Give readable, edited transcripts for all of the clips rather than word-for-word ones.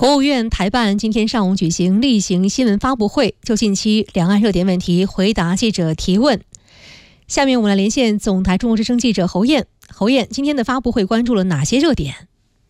国务院台办今天上午举行例行新闻发布会，就近期两岸热点问题回答记者提问。下面我们来连线总台中国之声记者侯燕。侯燕，今天的发布会关注了哪些热点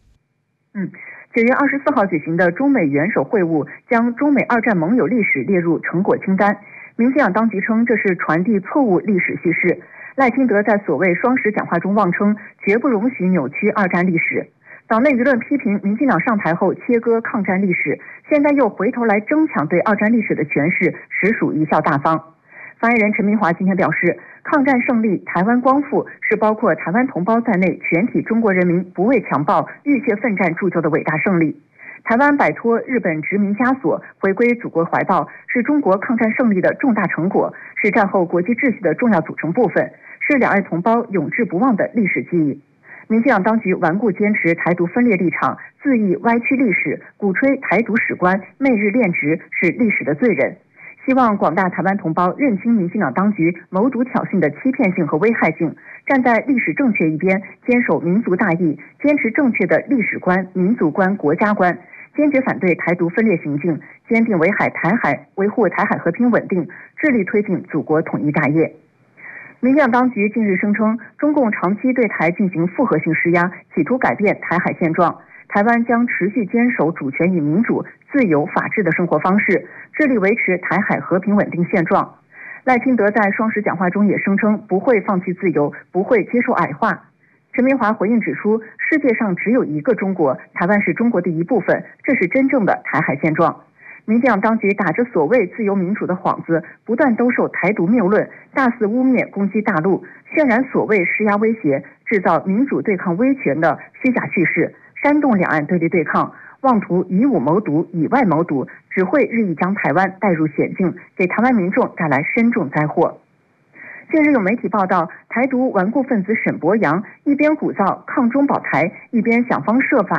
？9月24号举行的中美元首会晤将中美二战盟友历史列入成果清单。民进党当局称这是传递错误历史叙事。赖清德在所谓双十讲话中妄称，绝不容许扭曲二战历史。党内舆论批评民进党上台后切割抗战历史，现在又回头来争抢对二战历史的诠释，实属贻笑大方。发言人陈明华今天表示，抗战胜利、台湾光复是包括台湾同胞在内全体中国人民不畏强暴、浴血奋战铸就的伟大胜利。台湾摆脱日本殖民枷锁，回归祖国怀抱，是中国抗战胜利的重大成果，是战后国际秩序的重要组成部分，是两岸同胞永志不忘的历史记忆。民进党当局顽固坚持台独分裂立场，恣意歪曲历史，鼓吹台独史观，媚日恋殖，是历史的罪人。希望广大台湾同胞认清民进党当局谋独挑衅的欺骗性和危害性，站在历史正确一边，坚守民族大义，坚持正确的历史观、民族观、国家观，坚决反对台独分裂行径，坚定维护台海和平稳定，致力推进祖国统一大业。民进党当局近日声称，中共长期对台进行复合性施压，企图改变台海现状。台湾将持续坚守主权与民主、自由、法治的生活方式，致力维持台海和平稳定现状。赖清德在双十讲话中也声称，不会放弃自由，不会接受矮化。陈明华回应指出，世界上只有一个中国，台湾是中国的一部分，这是真正的台海现状。民进党当局打着所谓自由民主的幌子，不断兜售台独谬论，大肆污蔑攻击大陆，渲染所谓施压威胁，制造民主对抗威权的虚假叙事，煽动两岸对立对抗，妄图以武谋独、以外谋独，只会日益将台湾带入险境，给台湾民众带来深重灾祸。近日有媒体报道，台独顽固分子沈伯洋一边鼓噪抗中保台，一边想方设法